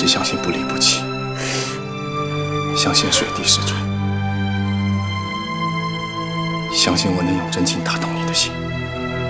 只相信不离不弃，相信水滴石穿，相信我能用真情打动你的心。